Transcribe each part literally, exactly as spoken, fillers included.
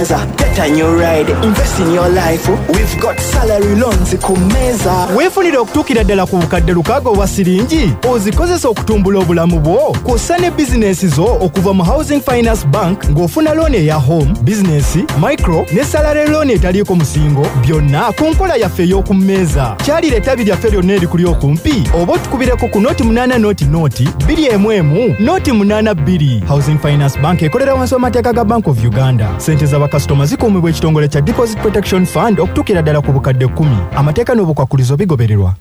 Get on your ride, invest in your life. We've got salary loans kumeza. Weefunire okutuukira ddala ku bukadde lukaaga obwa siringi ozikozesa okutumbula obulamu bwo kw'ossa ne bizinesi zo okuva mu Housing Finance Bank ng'ofuna looni eya home, business, micro ne salary loan etaliiko musingo byonna ku nkola yaffe ey'okummeeza. Kyalira ettabi lyaffe lyonna erikuli okumpi oba otukubireko ku nooti munaana nooti nooti bbiri emu emu nooti munaana bbiri. Housing Finance Bank ekolera wansi w'amateeka ga Bank of Uganda. Sente z'abakasitoma zikuumibwa ekitongole kya Deposit Protection Fund okutuukira ddala ku bukadde kkumi. Amateeka n'obukwakulizo bigobererwa.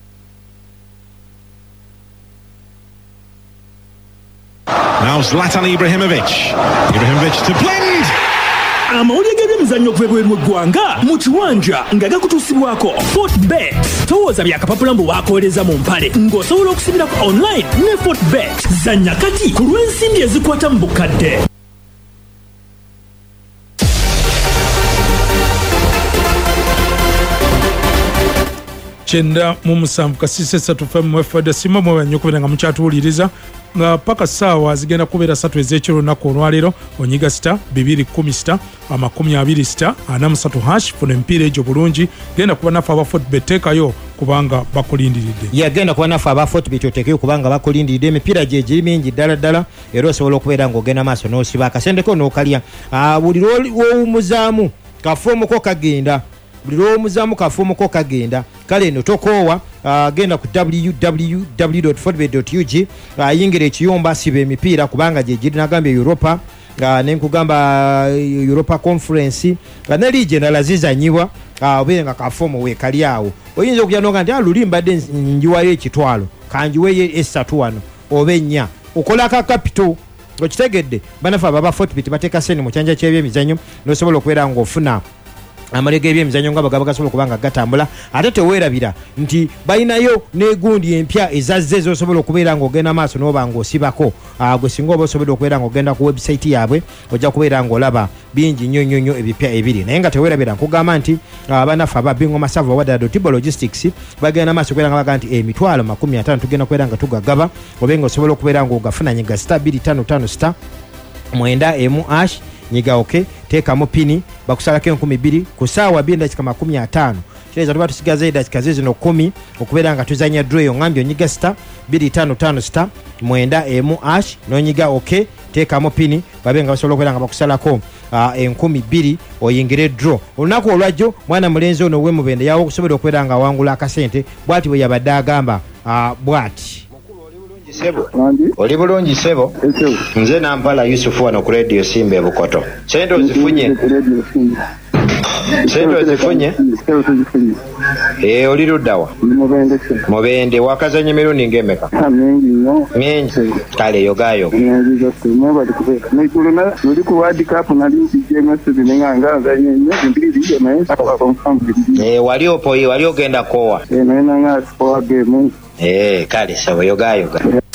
Now Zlatan Ibrahimovic. Ibrahimovic to blend. Amawulire g'ebyemizannyo okuva ebweru w'eggwanga mu kiwanja nga gakutuusibwako Fortbet. Towooza byakapapula mbu baakolereza mu mpale ng'osobola okusibirako online ne Fortbet. Zannya kati ku lw'ensimbi ezikwata mu bukadde. Chenda mu musanvu kasise satu fm mwefada sima mwanyo kubera nga mukyatuwuliriza nga paka saawa zigenda kubeera satu ez'ekiro lunaku olwaleero onyiga sita bibiri kumi sita amakumi abiri sita ana musatu hash funa emipiira egyo bulungi genda kuba naffe aba Fortbet teekayo kubanga bakulindiridde. Yeah, genda kuba naffe aba Fortbet oteekayo kubanga bakulindiridde emipiira gye giri mingi ddala ddala era osobola okubeera ng'ogenda maaso n'osiba akasendeko n'okalya. Buli lw'owummuzaamu kafoomuko kagenda buli lw'owummuzaamu kafoomuko kagenda kale eno tokoowa. Uh, genda ku w w w dot fortbet dot u g uh, yingira ekiyumba siba emipiira kubanga gye giri nagambye Europa uh, nenkugamba uh, Europa Conference uh, ne liigi endala zizanyibwa uh, obeere nga kafoomu weekali awo oyinza okujja noga nti aluli mbadde njiwayo ekitwalo kanjiweyo esatu wano oba ennya okola ka capital okitegedde banafe ababa Fortbet bateeka sente mu kyanja ky'ebyemizannyo n'osobola okubeera ng'ofuna amalege ebyemizannyo nga bagaba gasobola kubanga gatambula ate teweerabira nti balinayo n'egundi empya ezazze z'osobola okubeera ng'ogenda maaso n'oba ng'osibako gwe singa oba osobola okubeera ng'ogenda ku website yaabwe ojja kubeera ng'olaba bingi nnyo nnyo nnyo ebipya ebiri naye nga teweerabira nkugamba nti banaffe aba Bingo Masava wadala Dotibo Logistics bagenda maaso okubeera nga baga nti emitwalo makumi ataano tugenda kubeera nga tugagaba obe nga osobola okubeera ng'ogafuna nyiga sita bbiri ttaano ttaano sita mwenda emu ash nyiga oke teekamu pini bakusalako enkumi bbiri ku ssaawa bbiri dakika makumi ataano kireza tuba tusigaze dakika zino kumi okubeera nga tuzanya draw ngambye onyiga sita bbiri ttaano ttaano sita mwenda emu ash n'onyiga oke teekamu pini babe nga basobola okubeera nga bakusalako uh, enkumi bbiri oyingire draw. Olunaku olwajjo mwana mulenzi ono w'emubende yawo okusobola okubeera nga awangula akasente bw'ati bwe yabadde agamba uh, bw'ati. Sebo oli bulungi sebo nze nampala Yusufu wano ku radio Simba Bukoto sente ozifunye sente ozifunye eh oli luddawa mubende wakazanye mirundi ng'emeka mingi kale yogayo eh wali opo wali ogenda kowa eh kale sebo yogayo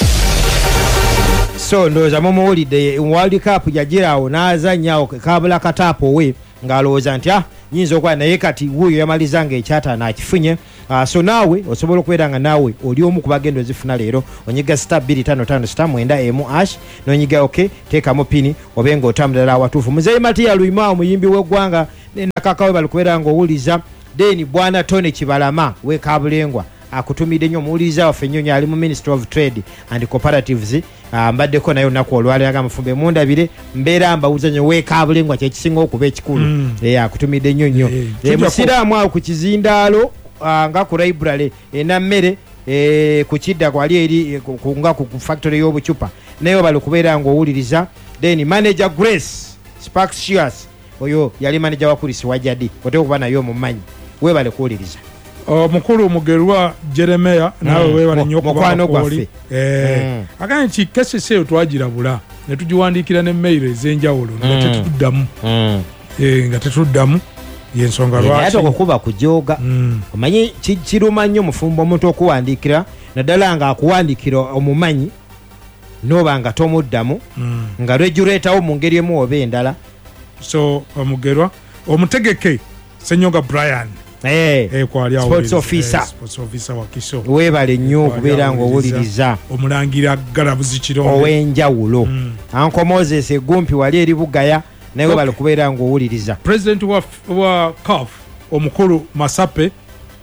so ndoza momo holiday World Cup yagirawo nazanyawo kabula katapo we ngalooza nti ah nyinza okwa naye kati wuyo yamalizanga ekyata nakifunye. Uh, so nawe osobola okubeera nga nawe oli omu ku bagendo zifuna leero onyiga sita bbiri ttaano ttaano sita mwenda emu ash n'onyiga oke teekamu pini obe ng'otambulira awatuufu. Muzeeyi Matiya Luyima omuyimbi w'eggwanga nakakawe balikubeera ng'owuliza deni bwana Tony Kibalama we Kabulengwa akutumide nnyo muwuliriza waffe nnyonyo ali mu Ministry of Trade and Cooperatives uh, mbaddeko naye olunaku olwaleero aga mufumbe mundabire mbeera mbawuza nnyo weekabulengwa kyekisinga okuba ekikulu mm. e, akutumide nnyo nnyo e, musiraamu awo ku kizindaalo uh, nga ku library enammere e, ku kidda kwali eri e, nga ku factory y'obucupa naye bali kubeera ng'owuliriza then manager Grace Sparksius oyo yali manager wa Kulisi Wajadi oteeka okuba naye omumanyi weebale kuwuliriza. Omukulu Mugerwa Jeremiah nawe mm. wewe nnyo mukwano gwaffe eh mm. akanye ki kesese twagirabula ne tugiwandiikira ne mail ezenjawulo mm. nga tetuddamu mm. eh nga tetuddamu yensonga lwaki ate okukuba kujoga mm. omanyi kiruma nnyo mufumbo omuntu okuwandiikira naddala nga akuwandiikira omumanyi noba nga tomuddamu mm. nga regulator mu ngeri emu oba endala. So Mugerwa omutegeke Senyoga Brian Eh, eh kwali awo sports officer eh, sports officer wa Kiso webale nnyo okubeera ng'owuliriza omulangira Galabuzi Kirombe ow'enjawulo mm. Anko Moses Egumpi wali eri Bugaya naye okay. Bali kubeera ng'owuliriza president wa, wa C A F omukulu Masape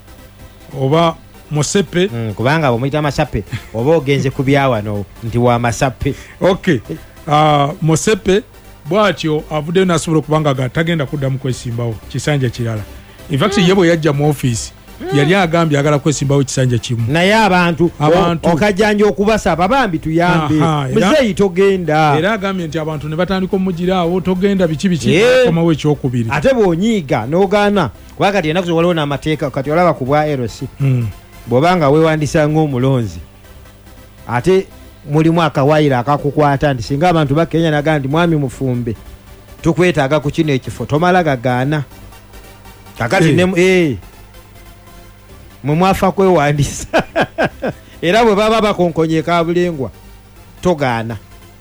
oba Mosepe mm, kubanga omuyita Masape oba ogenze ku byawano nti wa Masape okay uh, Mosepe bwatyo avuddeyo n'asobola okubanga gatagenda kuddamu kwesimbawo kisanja kirala in fact mm. yebwe yajja mu office mm. yali agambye agala kwesimbawo kisanja kimu naye abantu okajjanja okubasaba bambi tuyambe muzeeyi togenda era agambye nti abantu ne batandika omugiraawo togenda biki biki yeah. komawo ekyokubiri ate bw'onyiiga n'ogaana kuba kati enaku waliwo n'amateeka kati olaba ku bwa L C mm. bw'obanga weewandisa ng'omulonzi ate mulimu akawaayiro akakukwata nti singa abantu bakenya naga nti mwami mufumbe tukwetaaga ku kino ekifo tomala gagaana kakati hey. ne eh mwe mwafa kwewandisa era bwe baba bakonkonye kabulengwa togaana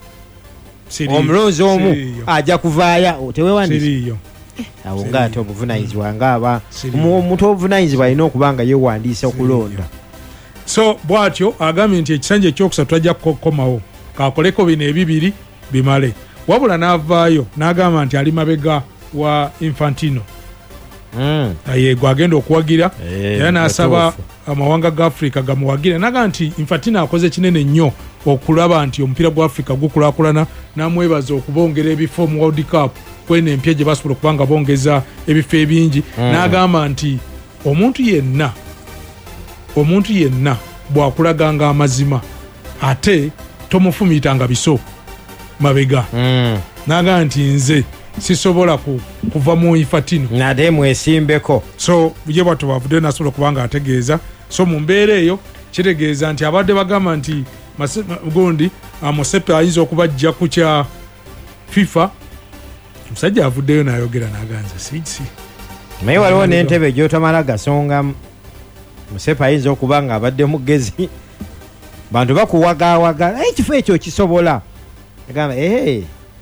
omulonzi omu ajja kuvaaya teweewandisa awo ngaate obuvunanyizibwa ngaaba omuntu obuvunanyizibwa alina okubanga yeewandiisa okulonda so bwatyo agambye nti ekisanja ekyokusatu ajja kukomawo kakoleko bino ebibiri bimale wabula n'avaayo n'agamba nti ali mabega wa Infantino mm. yego agenda okuwagira era hey, n'asaba amawanga ga Africa gamuwagire naga nti Infantino akoze kinene nnyo okulaba nti omupiira gwa Africa gukulaakulana n'amwebaza okubongera ebifo mu World Cup kwene empya gye basobola okubanga bongeza ebifo ebingi mm. n'agamba nti omuntu yenna omuntu yenna bwakulaganga amazima ate tomufumitanga biso mabega mm. naga nti nze sisobola ku, kuva mu Infantino nade mwesimbeko so bye batu bavudde nasobola kubanga ategeeza so mu mbeera eyo kitegeeza nti abadde bagamba nti gundi Mosepe ayinza okubajja ku kya FIFA musajja avuddeyo n'ayogera n'aganza si naye waliwo n'entebe gy'otomala gasonga Mosepe ayinza okuba nga abadde mugezi bantu bakuwagaawaga ekifo ekyo kisobola agamba ee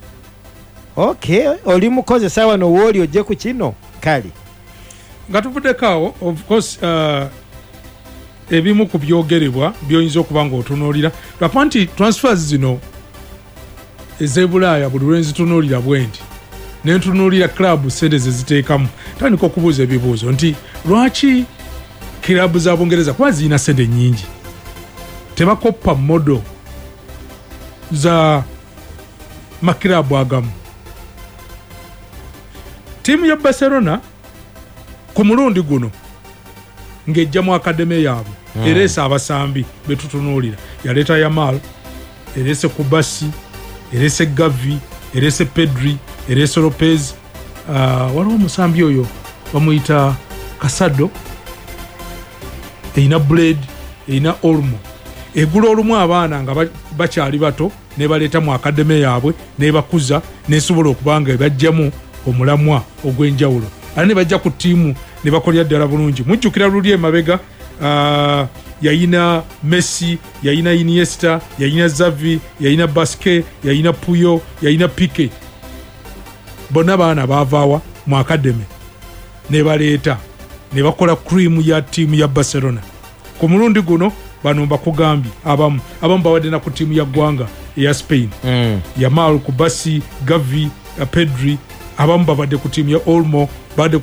okay oli mukozesa wano wooli ojje ku kino kale nga tuvuddekaawo of course uh, ebimu ku byogerebwa byoyinza okuba nga otunuulira lwakuma nti transfers zino ez'ebulaaya buli lwenzitunuulira bwenti nentunuulira club sente ze ziteekamu tandika okubuuza ebibuuzo nti lwaki kilabu za Bungereza kuba zirina sente nnyingi tebakoppa modo za makilabu agamu tiimu ya Barcelona ku mulundi guno ng'ejja mu akademe yaabwe mm. ereese abasambi betutunuulira yaleeta Yamal ereese Kubasi ereese Gavi ereese Pedri ereese Lopez uh, waliwo omusambi oyo bamuyita Casado eina Blade eina Olmo egula olumu abaana nga bakyali bato ne baleeta mu akademe yaabwe ne bakuza nesobola okubanga bajjamu omulamwa ogw'enjawulo ate ne bajja ku ttiimu ne bakolera ddala bulungi mujjukira luli emabega uh, yayina Messi yayina Iniesta yayina Xavi yayina Basque yayina Puyo yayina Pique bonna baana baavaawa mu akademe ne baleeta ne bakola cream ya ttiimu ya Barcelona ku mulundi guno bano bakugambye abamu abamu bawadde na ku ttiimu ya ggwanga eya Spain mm. Yamal Kubasi Gavi Pedri abamu babadde ku ttiimu ya Olmo badde ku